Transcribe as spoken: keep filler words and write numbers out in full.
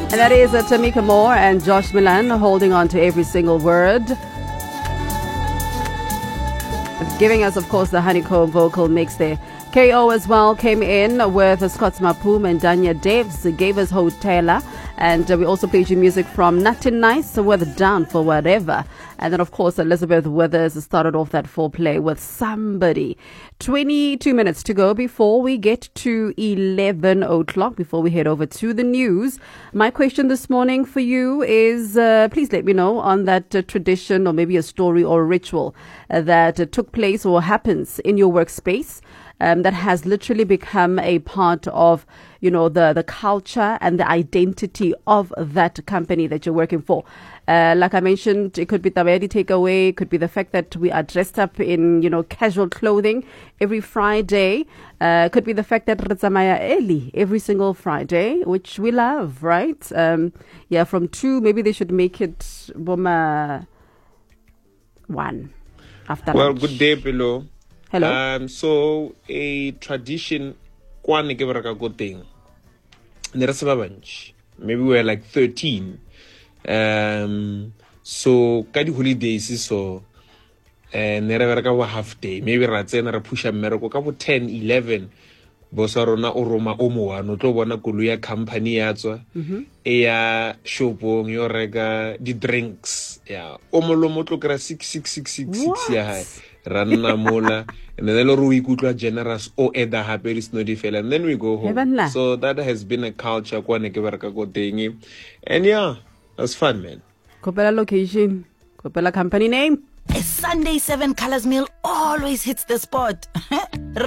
And that is uh, Tamika Moore and Josh Milan holding on to every single word. Giving us, of course, the honeycomb vocal mix there. K O as well came in with Scots Mapum and Danya Devs, gave us Hotela. And uh, we also played you music from Nothing Nice with Down for Whatever. And then, of course, Elizabeth Withers started off that foreplay with Somebody. twenty-two minutes to go before we get to eleven o'clock, before we head over to the news. My question this morning for you is, uh, please let me know on that uh, tradition or maybe a story or a ritual uh, that uh, took place or happens in your workspace. Um, that has literally become a part of, you know, the, the culture and the identity of that company that you're working for. Uh, like I mentioned, it could be Tabedi takeaway, it could be the fact that we are dressed up in, you know, casual clothing every Friday. Uh, it could be the fact that Rizamaya Eli every single Friday, which we love, right? Um, yeah, from two, maybe they should make it Boma one after Well, lunch. good day, below. Hello. Um, so a tradition, kwane ke bereka go teng. Ne re se ba bantši. Maybe we were like thirteen. Um, so ka di holidays so eh ne re bereka wa half day. Maybe ra tsena re pusha mmereko ka bo ten, eleven. Bosa rona o roma o mo wa no tlo bona kolu ya company ya tswa. Mhm. E ya shopong yo reka di drinks. Yeah. O mo lo mo tlo kra six six six six six ya hai. Ranna mola and then we could generous or eda happy is no different and then we go home. Heavenla. So that has been a culture kwane ke bereka go teng. And yeah, that's fun, man. Kopela location, Kopela company name. A Sunday seven colors meal always hits the spot.